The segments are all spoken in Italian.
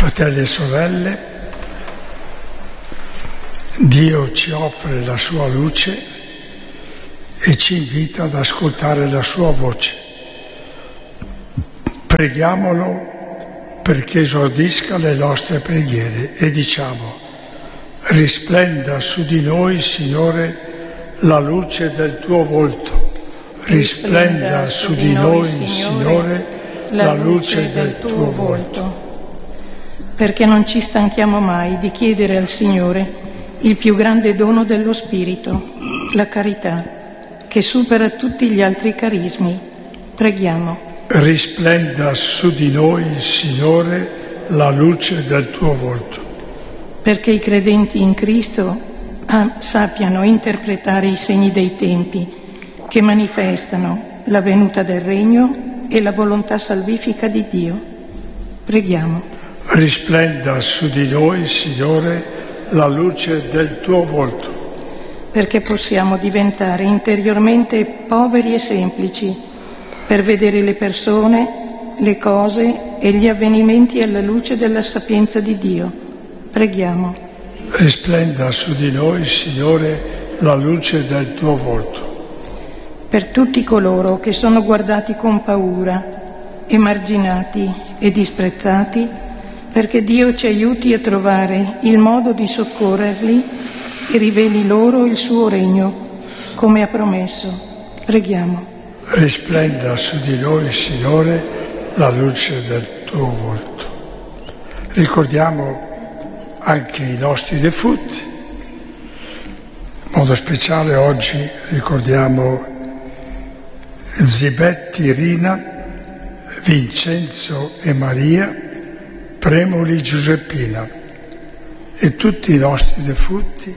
Fratelli e sorelle, Dio ci offre la sua luce e ci invita ad ascoltare la sua voce. Preghiamolo perché esordisca le nostre preghiere e diciamo: risplenda su di noi, Signore, la luce del tuo volto. Risplenda su di noi, Signore, la luce del tuo volto. Perché non ci stanchiamo mai di chiedere al Signore il più grande dono dello Spirito, la carità, che supera tutti gli altri carismi. Preghiamo. Risplenda su di noi, Signore, la luce del tuo volto. Perché i credenti in Cristo sappiano interpretare i segni dei tempi che manifestano la venuta del Regno e la volontà salvifica di Dio. Preghiamo. Risplenda su di noi, Signore, la luce del tuo volto. Perché possiamo diventare interiormente poveri e semplici per vedere le persone, le cose e gli avvenimenti alla luce della sapienza di Dio. Preghiamo. Risplenda su di noi, Signore, la luce del tuo volto. Per tutti coloro che sono guardati con paura, emarginati e disprezzati, perché Dio ci aiuti a trovare il modo di soccorrerli e riveli loro il suo regno, come ha promesso. Preghiamo. Risplenda su di noi, Signore, la luce del tuo volto. Ricordiamo anche i nostri defunti. In modo speciale oggi ricordiamo Zibetti, Rina, Vincenzo e Maria, Premoli, Giuseppina e tutti i nostri defunti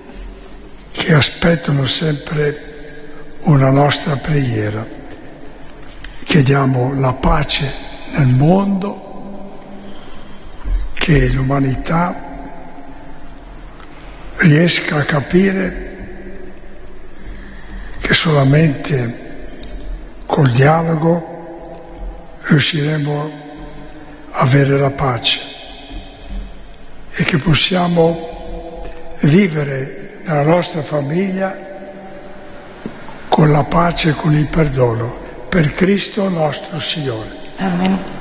che aspettano sempre una nostra preghiera. Chiediamo la pace nel mondo, che l'umanità riesca a capire che solamente col dialogo riusciremo a avere la pace e che possiamo vivere nella nostra famiglia con la pace e con il perdono, per Cristo nostro Signore. Amen.